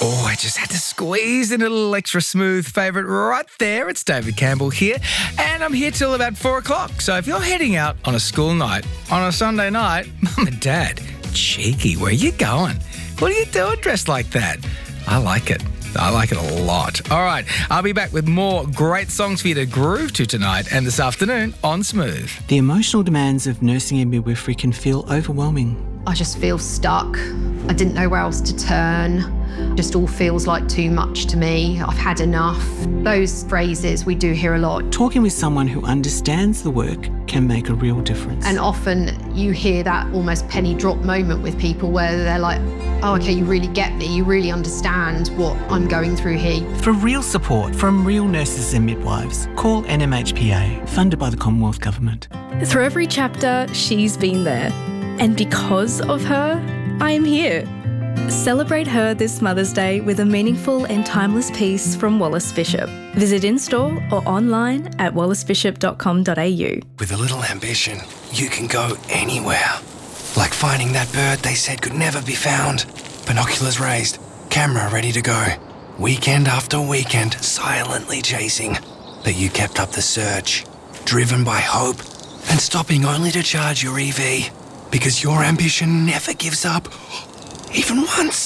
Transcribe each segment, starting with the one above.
Oh, I just had to squeeze in a little extra smooth favourite right there. It's David Campbell here, and I'm here till about 4 o'clock. So if you're heading out on a school night, on a Sunday night, Mum and Dad, cheeky, where are you going? What are you doing dressed like that? I like it. I like it a lot. All right, I'll be back with more great songs for you to groove to tonight and this afternoon on Smooth. The emotional demands of nursing and midwifery can feel overwhelming. I just feel stuck. I didn't know where else to turn. Just all feels like too much to me. I've had enough. Those phrases we do hear a lot. Talking with someone who understands the work can make a real difference. And often you hear that almost penny drop moment with people where they're like, oh, okay, you really get me. You really understand what I'm going through here. For real support from real nurses and midwives, call NMHPA, funded by the Commonwealth Government. Through every chapter, she's been there. And because of her, I am here. Celebrate her this Mother's Day with a meaningful and timeless piece from Wallace Bishop. Visit in-store or online at wallacebishop.com.au. With a little ambition, you can go anywhere. Like finding that bird they said could never be found. Binoculars raised, camera ready to go. Weekend after weekend, silently chasing. But you kept up the search, driven by hope, and stopping only to charge your EV. Because your ambition never gives up, even once.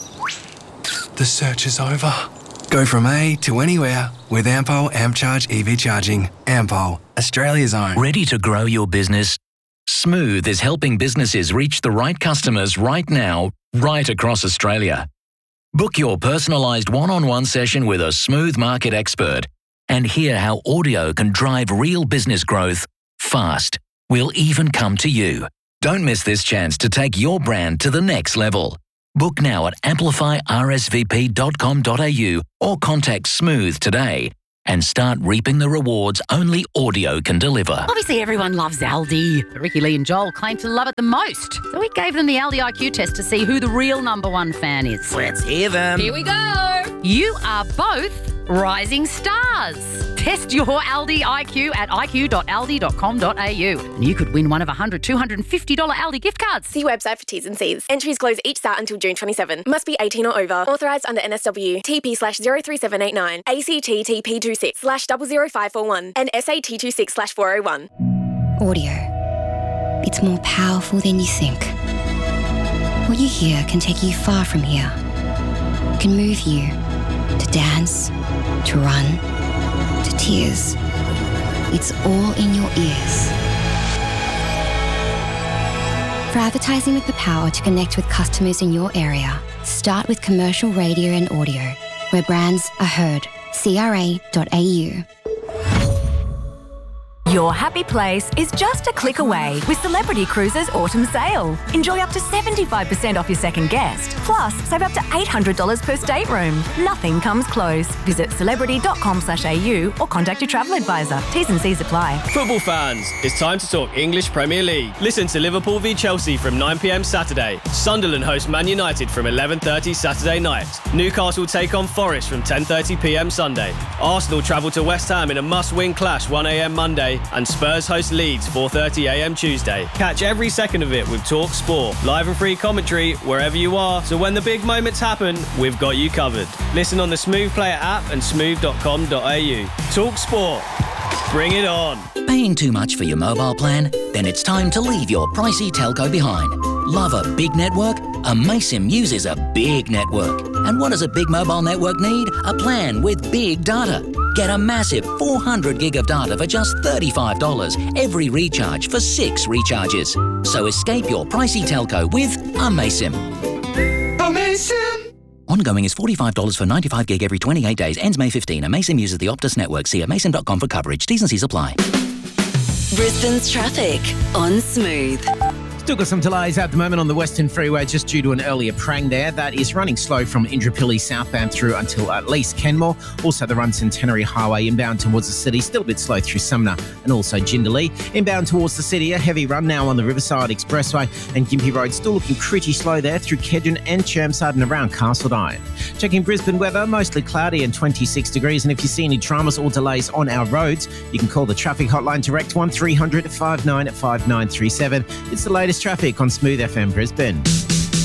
The search is over. Go from A to anywhere with Ampol AmpCharge EV charging. Ampol, Australia's own. Ready to grow your business? Smooth is helping businesses reach the right customers right now, right across Australia. Book your personalised one-on-one session with a Smooth market expert and hear how audio can drive real business growth fast. We'll even come to you. Don't miss this chance to take your brand to the next level. Book now at amplifyrsvp.com.au or contact Smooth today and start reaping the rewards only audio can deliver. Obviously, everyone loves Aldi. But Ricky Lee and Joel claim to love it the most. So we gave them the Aldi IQ test to see who the real number one fan is. Let's hear them. Here we go. You are both rising stars. Test your Aldi IQ at iq.aldi.com.au. And you could win one of $100, $250 Aldi gift cards. See website for T's and C's. Entries close each start until June 27. Must be 18 or over. Authorised under NSW. TP/03789. ACT TP226/00541. And SAT26/401. Audio. It's more powerful than you think. What you hear can take you far from here. It can move you to dance, to run, to tears. It's all in your ears. For advertising with the power to connect with customers in your area, start with commercial radio and audio, where brands are heard. CRA.au. Your happy place is just a click away with Celebrity Cruises Autumn Sale. Enjoy up to 75% off your second guest. Plus, save up to $800 per stateroom. Nothing comes close. Visit celebrity.com/au or contact your travel advisor. T's and C's apply. Football fans, it's time to talk English Premier League. Listen to Liverpool v Chelsea from 9 p.m. Saturday. Sunderland host Man United from 11:30 Saturday night. Newcastle take on Forest from 10:30 p.m. Sunday. Arsenal travel to West Ham in a must-win clash 1 a.m. Monday. And Spurs host Leeds 4:30 a.m. Tuesday. Catch every second of it with Talk Sport. Live and free commentary wherever you are. So when the big moments happen, we've got you covered. Listen on the Smooth Player app and smooth.com.au. Talk Sport. Bring it on. Paying too much for your mobile plan? Then it's time to leave your pricey telco behind. Love a big network? Amaysim uses a big network. And what does a big mobile network need? A plan with big data. Get a massive 400 gig of data for just $35 every recharge for 6 recharges. So escape your pricey telco with Amaysim. Amaysim! Ongoing is $45 for 95 gig every 28 days. Ends May 15. Amaysim uses the Optus network. See amaysim.com for coverage. T's and C's apply. Brisbane's traffic on Smooth. Still got some delays at the moment on the Western Freeway just due to an earlier prang there. That is running slow from Indooroopilly southbound through until at least Kenmore. Also the Run Centenary Highway inbound towards the city, still a bit slow through Sumner and also Jindalee. Inbound towards the city, a heavy run now on the Riverside Expressway and Gympie Road, still looking pretty slow there through Kedron and Chermside and around Castledine. Checking Brisbane weather, mostly cloudy and 26 degrees. And if you see any dramas or delays on our roads, you can call the traffic hotline direct 1300 59 5937. It's the latest traffic on Smooth FM Brisbane.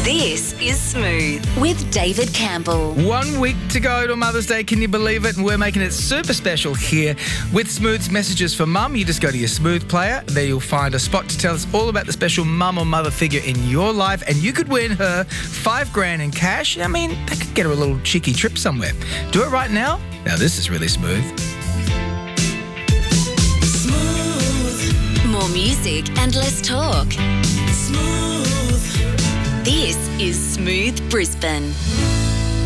This is Smooth with David Campbell. 1 week to go to Mother's Day, can you believe it? And we're making it super special here with Smooth's Messages for Mum. You just go to your Smooth player. There you'll find a spot to tell us all about the special mum or mother figure in your life, and you could win her $5,000 in cash. I mean, that could get her a little cheeky trip somewhere. Do it right now. Now this is really smooth. Smooth. More music and less talk. Smooth. This is Smooth Brisbane.